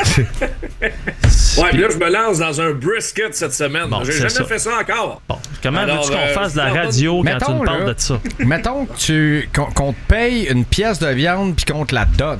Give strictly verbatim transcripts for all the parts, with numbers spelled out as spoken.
Ouais, puis là, je me lance dans un brisket cette semaine. Bon, J'ai jamais ça. fait ça encore. Bon, comment Alors, veux-tu qu'on euh, fasse de la radio quand mettons, tu me parles là, de ça? Mettons que tu, qu'on, qu'on te paye une pièce de viande puis qu'on te la donne.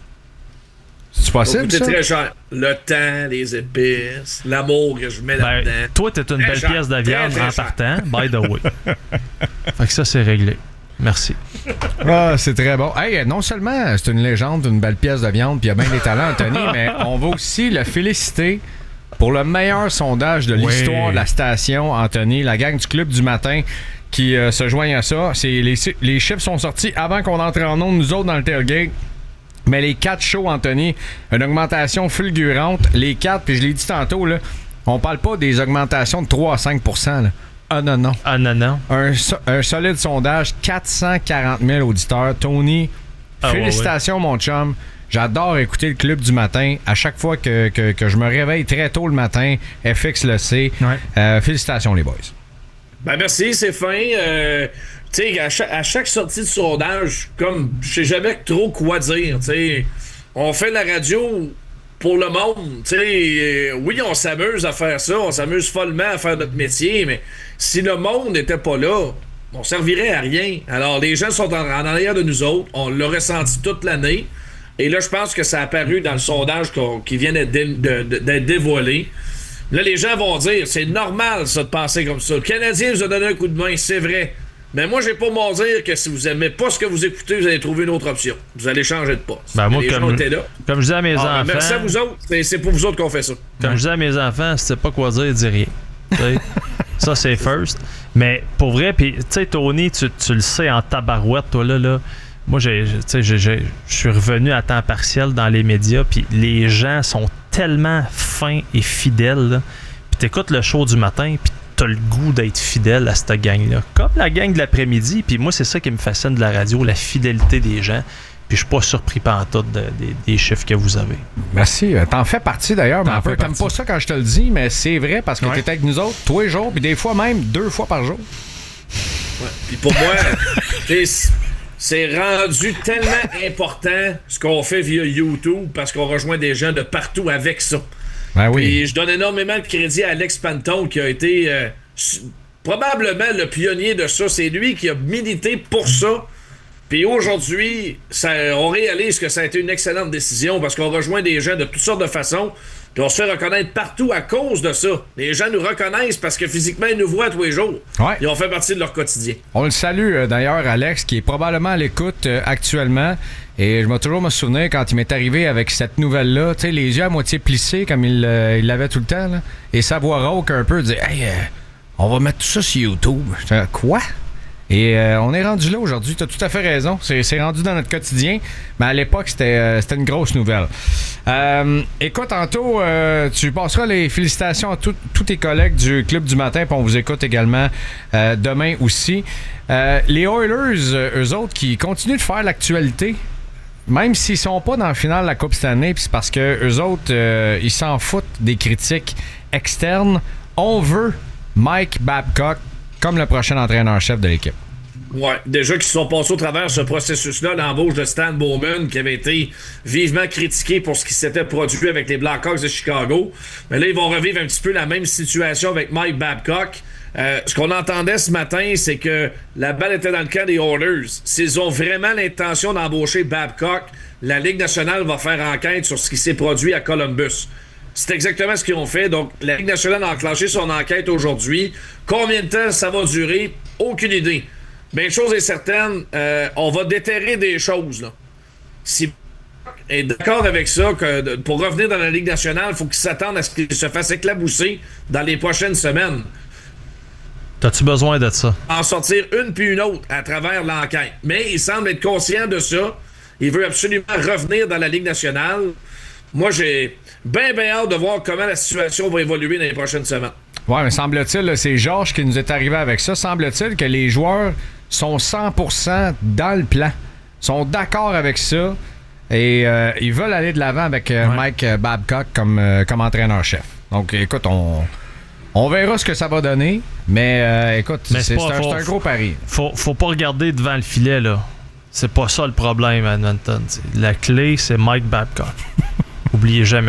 C'est possible, ça? C'est très cher. Le temps, les épices, l'amour que je mets ben, là-dedans. Toi, t'es une très belle cher. pièce de viande très, très en partant, by the way. Fait que ça, c'est réglé. Merci. Ah, c'est très bon. Hey, non seulement c'est une légende, une belle pièce de viande, puis il y a bien des talents, Anthony, mais on va aussi le féliciter pour le meilleur sondage de l'histoire oui. de la station, Anthony. La gang du Club du matin qui euh, se joignent à ça. C'est, les, les chiffres sont sortis avant qu'on entre en ondes, nous autres, dans le tailgate. Mais les quatre shows, Anthony, une augmentation fulgurante. Les quatre, puis je l'ai dit tantôt, là, on parle pas des augmentations de trois à cinq pour cent. Là. Ah non, non. Ah non, non. Un, un solide sondage, quatre cent quarante mille auditeurs. Tony, ah, félicitations, ouais, ouais. mon chum. J'adore écouter le Club du matin. À chaque fois que, que, que je me réveille très tôt le matin, F X le sait. Ouais. Euh, félicitations, les boys. Ben merci, c'est fin. Euh, tu sais, à chaque, à chaque sortie de sondage, comme je sais jamais trop quoi dire. Tu sais, on fait la radio pour le monde. Tu sais, oui, on s'amuse à faire ça, on s'amuse follement à faire notre métier, mais si le monde n'était pas là, on servirait à rien. Alors, les gens sont en, en arrière de nous autres. On l'a ressenti toute l'année. Et là, je pense que ça a apparu dans le sondage qui vient d'être, dé, de, de, d'être dévoilé. Là, les gens vont dire, c'est normal, ça, de penser comme ça. Le Canadien vous a donné un coup de main, c'est vrai. Mais moi, j'ai pas mon dire que si vous aimez pas ce que vous écoutez, vous allez trouver une autre option. Vous allez changer de poste. Ben moi, les comme, gens étaient là. Comme je dis à mes ah, enfants... Merci à vous autres. C'est, c'est pour vous autres qu'on fait ça. Comme je dis à mes enfants, si tu sais pas quoi dire, dis rien. Ça, c'est first. Mais pour vrai, puis tu sais, Tony, tu, tu le sais en tabarouette, toi, là, là. Moi, j'ai, j'ai, j'ai, j'ai, je suis revenu à temps partiel dans les médias, puis les gens sont tellement fins et fidèles, là. Puis t'écoutes le show du matin, puis t'as le goût d'être fidèle à cette gang-là. Comme la gang de l'après-midi, puis moi, c'est ça qui me fascine de la radio, la fidélité des gens. Puis je suis pas surpris pantoute de, de, des chiffres que vous avez. Merci. T'en fais partie d'ailleurs, mais un peu. T'aimes pas ça quand je te le dis, mais c'est vrai parce que ouais. t'es avec nous autres tous les jours, puis des fois même deux fois par jour. Ouais. Puis pour moi, c'est rendu tellement important ce qu'on fait via YouTube parce qu'on rejoint des gens de partout avec ça. Ben oui. Puis je donne énormément de crédit à Alex Panton qui a été euh, probablement le pionnier de ça. C'est lui qui a milité pour ça. Puis aujourd'hui, ça, on réalise que ça a été une excellente décision parce qu'on rejoint des gens de toutes sortes de façons. Puis on se fait reconnaître partout à cause de ça. Les gens nous reconnaissent parce que physiquement, ils nous voient tous les jours. Ouais. Et on fait partie de leur quotidien. On le salue euh, d'ailleurs, Alex, qui est probablement à l'écoute euh, actuellement. Et je vais toujours me souvenir quand il m'est arrivé avec cette nouvelle-là, tu sais, les yeux à moitié plissés comme il, euh, il l'avait tout le temps, là, et sa voix rauque un peu, dire « Hey, euh, on va mettre tout ça sur YouTube. » J'étais « Quoi? » Et euh, on est rendu là aujourd'hui. Tu as tout à fait raison. C'est, c'est rendu dans notre quotidien. Mais à l'époque, c'était, euh, c'était une grosse nouvelle. Euh, écoute, tantôt, euh, tu passeras les félicitations à tous tes collègues du Club du matin. Puis on vous écoute également euh, demain aussi. Euh, les Oilers, eux autres, qui continuent de faire l'actualité, même s'ils sont pas dans le final de la Coupe cette année, puis c'est parce que eux autres, euh, ils s'en foutent des critiques externes. On veut Mike Babcock comme le prochain entraîneur-chef de l'équipe. Ouais, déjà qu'ils sont passés au travers ce processus-là, l'embauche de Stan Bowman, qui avait été vivement critiqué pour ce qui s'était produit avec les Blackhawks de Chicago. Mais là, ils vont revivre un petit peu la même situation avec Mike Babcock. Euh, ce qu'on entendait ce matin, c'est que la balle était dans le camp des Oilers. S'ils ont vraiment l'intention d'embaucher Babcock, la Ligue nationale va faire enquête sur ce qui s'est produit à Columbus. C'est exactement ce qu'ils ont fait. Donc, la Ligue nationale a enclenché son enquête aujourd'hui. Combien de temps ça va durer? Aucune idée. Mais une chose est certaine, euh, on va déterrer des choses, là. Si est d'accord avec ça, que pour revenir dans la Ligue nationale, il faut qu'il s'attende à ce qu'il se fasse éclabousser dans les prochaines semaines. T'as-tu besoin de ça? En sortir une puis une autre à travers l'enquête. Mais il semble être conscient de ça. Il veut absolument revenir dans la Ligue nationale. Moi, j'ai bien, bien hâte de voir comment la situation va évoluer dans les prochaines semaines. Ouais, mais semble-t-il, là, c'est Georges qui nous est arrivé avec ça. Semble-t-il que les joueurs sont cent pour cent dans le plan. Sont d'accord avec ça. Et euh, ils veulent aller de l'avant avec euh, ouais. Mike Babcock comme, euh, comme entraîneur-chef. Donc, écoute, on, on verra ce que ça va donner. Mais euh, écoute, mais c'est, c'est, pas, c'est, un, faut, c'est un gros pari. Faut, faut pas regarder devant le filet, là. C'est pas ça le problème à Edmonton. La clé, c'est Mike Babcock. Oubliez jamais